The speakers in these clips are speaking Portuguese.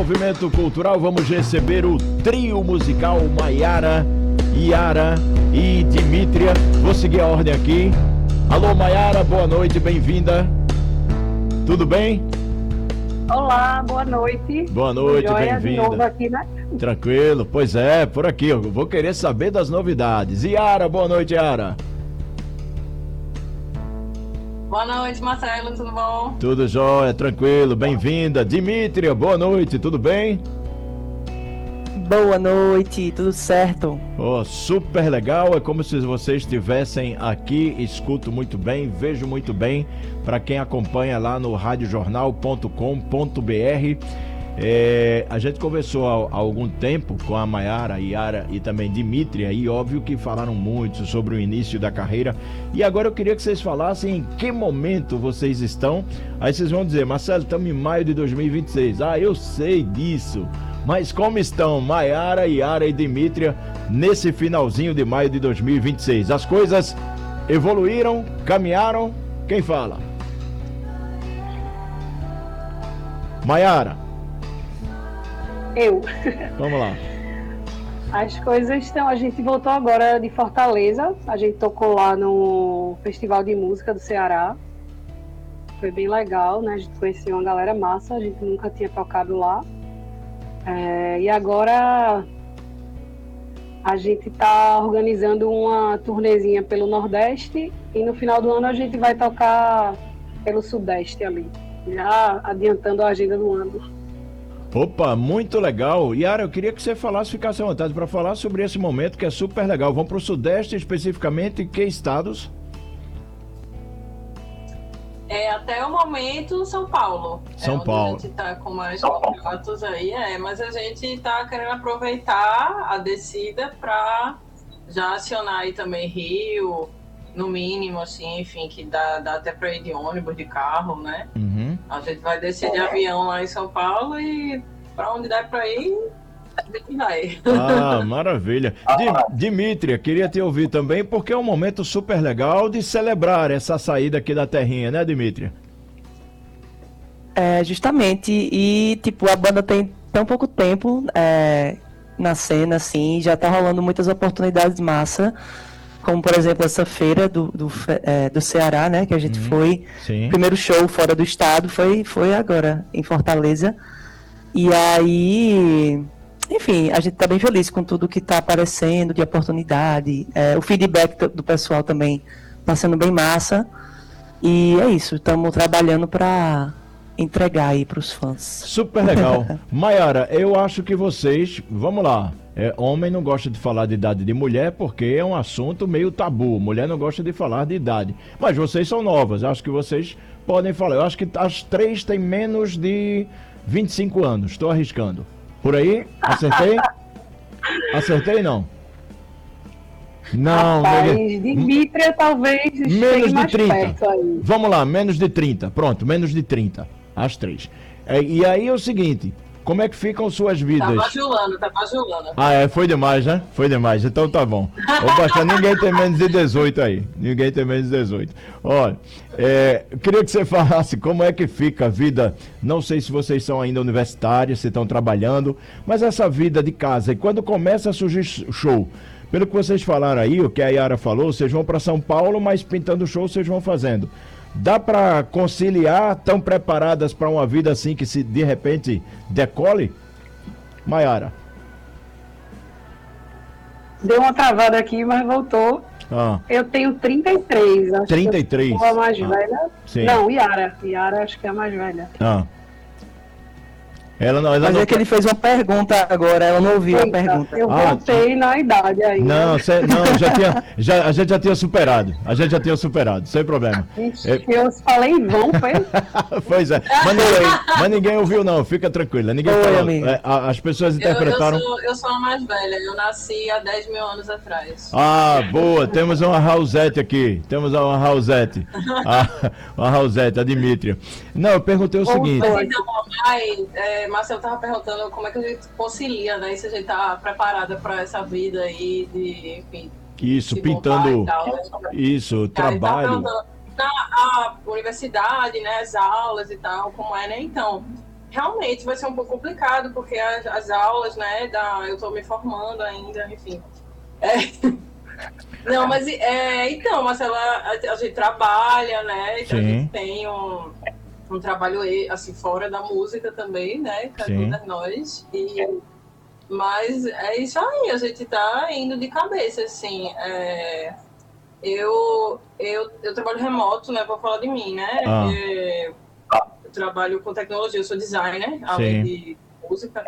Movimento Cultural, vamos receber o trio musical Maiara, Yara e Dimítria. Vou seguir a ordem aqui. Alô, Maiara, boa noite, bem-vinda. Tudo bem? Olá, boa noite. Boa noite, bem-vinda. bem-vinda. De novo aqui, né? Tranquilo, pois é, por aqui. Eu vou querer saber das novidades. Yara, boa noite, Yara. Boa noite, Marcelo, tudo bom? Tudo jóia, tranquilo, bem-vinda. Dimítria, boa noite, tudo bem? Boa noite, tudo certo? Oh, super legal, é como se vocês estivessem aqui, escuto muito bem, vejo muito bem, para quem acompanha lá no radiojornal.com.br. A gente conversou há algum tempo com a Maiara, Yara e também Dimítria, e óbvio que falaram muito sobre o início da carreira, e agora eu queria que vocês falassem em que momento vocês estão. Aí vocês vão dizer: Marcelo, estamos em maio de 2026. Ah, eu sei disso, mas como estão Maiara, Yara e Dimítria nesse finalzinho de maio de 2026? As coisas evoluíram, caminharam? Quem fala? Maiara. Eu. Vamos lá. As coisas estão... A gente voltou agora de Fortaleza. A gente tocou lá no Festival de Música do Ceará. Foi bem legal, né? A gente conheceu uma galera massa. A gente nunca tinha tocado lá. E agora a gente está organizando uma turnezinha pelo Nordeste. E no final do ano a gente vai tocar pelo Sudeste ali. Já adiantando a agenda do ano. Opa, muito legal. Yara, eu queria que você ficasse à vontade para falar sobre esse momento que é super legal. Vamos para o Sudeste, especificamente, que estados? Até o momento, São Paulo. São Paulo. A gente tá com mais contatos aí, mas a gente tá querendo aproveitar a descida para já acionar aí também Rio, no mínimo, assim, enfim, que dá até para ir de ônibus, de carro, né? Uhum. A gente vai descer de avião lá em São Paulo e para onde der para ir, a gente vai. Ah, maravilha. Dimítria, queria te ouvir também, porque é um momento super legal de celebrar essa saída aqui da terrinha, né, Dimítria? Justamente, e tipo, a banda tem tão pouco tempo na cena, assim, já tá rolando muitas oportunidades massa, como por exemplo essa feira do Ceará, né, que a gente foi. Sim. Primeiro show fora do estado foi agora em Fortaleza. E aí, enfim, a gente tá bem feliz com tudo que tá aparecendo de oportunidade. O feedback do pessoal também tá sendo bem massa. E é isso, estamos trabalhando para entregar aí pros fãs. Super legal. Maiara, eu acho que vocês, vamos lá, homem não gosta de falar de idade de mulher porque é um assunto meio tabu, mulher não gosta de falar de idade, mas vocês são novas, acho que vocês podem falar. Eu acho que as três têm menos de 25 anos, estou arriscando. Por aí? Acertei? Acertei, não? Não, Dimítria talvez menos de 30. Perto aí. Vamos lá, menos de 30. Pronto, menos de 30. As três. E aí é o seguinte, como é que ficam suas vidas? Tá bajulando. Ah, foi demais, né? Foi demais, então tá bom. Opa, ninguém tem menos de 18 aí. Ninguém tem menos de 18. Olha, eu queria que você falasse como é que fica a vida, não sei se vocês são ainda universitários, se estão trabalhando, mas essa vida de casa, e quando começa a surgir show, pelo que vocês falaram aí, o que a Yara falou, vocês vão para São Paulo, mas pintando show vocês vão fazendo. Dá para conciliar? Estão preparadas para uma vida assim que se de repente decole? Maiara. Deu uma travada aqui, mas voltou. Eu tenho 33. Acho 33? Que eu sou a mais velha. Sim. Não, Yara. Yara acho que é a mais velha. Mas é que ele fez uma pergunta agora, ela não ouviu a pergunta. Eu voltei na idade aí. Não, a gente já tinha superado. A gente já tinha superado, sem problema. Eu falei em vão, foi? Pois é, mas ninguém ouviu não, fica tranquila. Ninguém falou. As pessoas interpretaram. Eu sou a mais velha, eu nasci há 10 mil anos atrás. Ah, boa, temos uma Raulzete aqui. Temos uma Raulzete. Uma Raulzete, a Dimítria. Não, eu perguntei o seguinte. Marcelo estava perguntando como é que a gente concilia, né? Se a gente tá preparada para essa vida aí de, enfim... Isso, pintando... Tal, né? Isso, trabalho... A universidade, né? As aulas e tal, como é, né? Então, realmente vai ser um pouco complicado, porque as aulas, né, eu estou me formando ainda, enfim. Não, mas então, Marcela, a gente trabalha, né? Então a gente tem um trabalho assim fora da música também, né? Todas nós. Mas é isso aí, a gente tá indo de cabeça, assim. Eu trabalho remoto, né? Vou falar de mim, né? Eu trabalho com tecnologia, eu sou designer, além de música.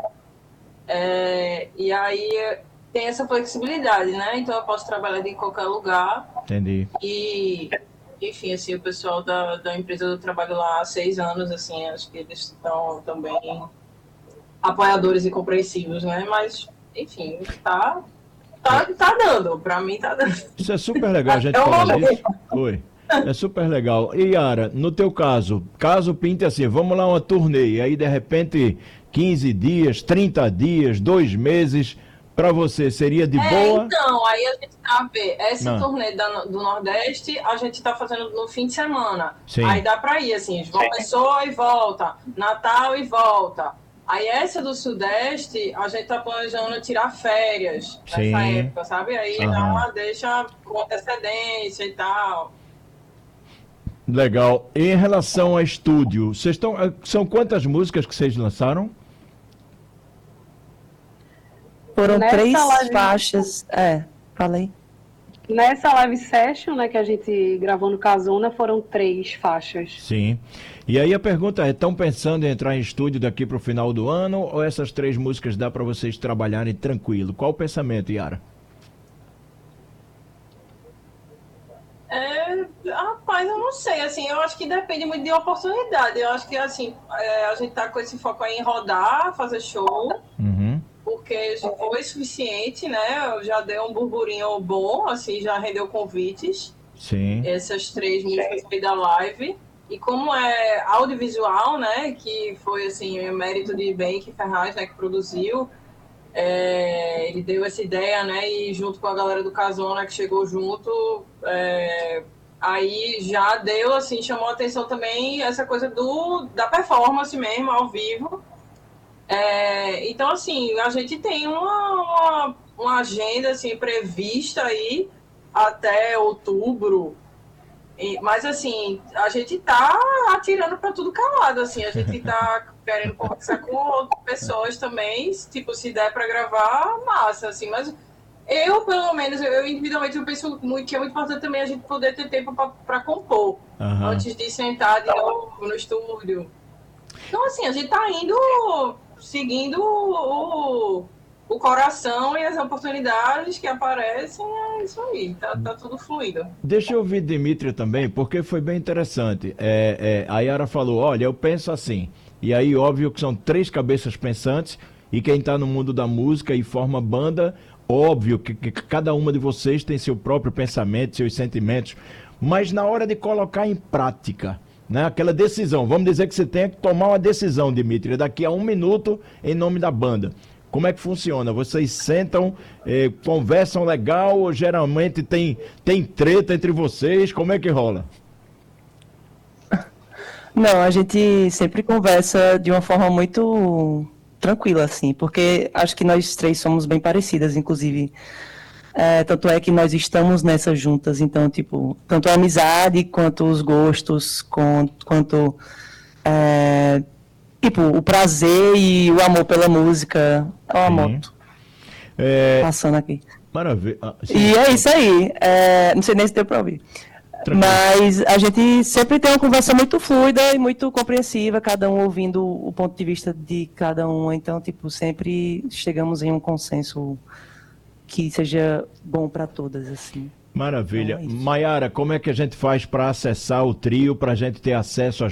E aí tem essa flexibilidade, né? Então eu posso trabalhar em qualquer lugar. Entendi. E, enfim, assim, o pessoal da empresa eu trabalho lá há 6 anos, assim, acho que eles estão também apoiadores e compreensivos, né? Mas, enfim, tá dando, pra mim tá dando. Isso é super legal a gente falar disso. Oi. É super legal. E Yara, no teu caso pinte assim, vamos lá uma turnê, e aí de repente 15 dias, 30 dias, 2 meses, pra você seria de boa? Então, aí a gente tá vendo, essa turnê do Nordeste, a gente tá fazendo no fim de semana. Sim. Aí dá pra ir, assim, João Pessoa e volta, Natal e volta. Aí essa do Sudeste, a gente tá planejando tirar férias nessa época, sabe? Aí já deixa com antecedência e tal. Legal. Em relação a estúdio, são quantas músicas que vocês lançaram? Foram 3 faixas. Falei. Nessa live session, né, que a gente gravou no Casona, foram 3 faixas. Sim. E aí a pergunta é, estão pensando em entrar em estúdio daqui para o final do ano, ou essas 3 músicas dá para vocês trabalharem tranquilo? Qual o pensamento, Yara? Rapaz, eu não sei, assim, eu acho que depende muito de oportunidade. Eu acho que, assim, a gente tá com esse foco aí em rodar, fazer show, porque já foi suficiente, né? Já deu um burburinho bom, assim, já rendeu convites. Sim. Essas 3 músicas aí da live. E como é audiovisual, né, que foi, assim, o mérito de Benque Ferraz, né, que produziu, ele deu essa ideia, né, e junto com a galera do Casona que chegou junto, aí já deu, assim, chamou a atenção também essa coisa da performance mesmo, ao vivo. Então, assim, a gente tem uma agenda, assim, prevista aí até outubro, mas, assim, a gente tá atirando para tudo calado, assim, a gente tá querendo conversar com outras pessoas também, tipo, se der para gravar, massa, assim, mas eu, pelo menos, eu individualmente, eu penso muito que é muito importante também a gente poder ter tempo para compor, antes de sentar de novo no estúdio. Então, assim, a gente tá indo, seguindo o coração e as oportunidades que aparecem, é isso aí, tá tudo fluido. Deixa eu ouvir Dimitri também, porque foi bem interessante. A Yara falou, olha, eu penso assim, e aí óbvio que são 3 cabeças pensantes, e quem está no mundo da música e forma banda, óbvio que cada uma de vocês tem seu próprio pensamento, seus sentimentos, mas na hora de colocar em prática, né, aquela decisão, vamos dizer que você tem que tomar uma decisão, Dimitri, daqui a 1 minuto em nome da banda. Como é que funciona? Vocês sentam, conversam legal ou geralmente tem treta entre vocês? Como é que rola? Não, a gente sempre conversa de uma forma muito tranquila, assim, porque acho que nós 3 somos bem parecidas, inclusive. Tanto é que nós estamos nessas juntas, então, tipo, tanto a amizade quanto os gostos, quanto tipo, o prazer e o amor pela música. Olha a moto passando aqui. Maravilha. E é isso aí. Não sei nem se deu para ouvir. Tranquilo. Mas a gente sempre tem uma conversa muito fluida e muito compreensiva, cada um ouvindo o ponto de vista de cada um. Então, tipo, sempre chegamos em um consenso que seja bom para todas, assim. Maravilha. Então, Mayara, como é que a gente faz para acessar o trio, para a gente ter acesso às